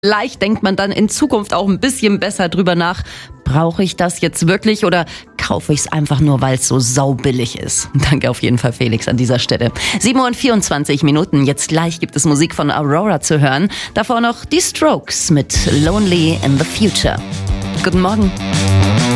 Vielleicht denkt man dann in Zukunft auch ein bisschen besser drüber nach. Brauche ich das jetzt wirklich oder kaufe ich es einfach nur, weil es so saubillig ist? Danke auf jeden Fall, Felix, an dieser Stelle. 7:24. Jetzt gleich gibt es Musik von Aurora zu hören. Davor noch die Strokes mit Lonely in the Future. Guten Morgen.